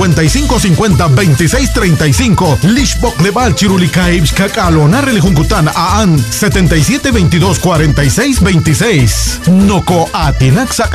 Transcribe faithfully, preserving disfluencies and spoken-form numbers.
cincuenta y cinco cincuenta veintiséis treinta y cinco. Lishbok Leval Chirulicaibs Cacalonar el Juncután A A N setenta y siete veintidós cuarenta y seis veintiséis. Noco Atinaxa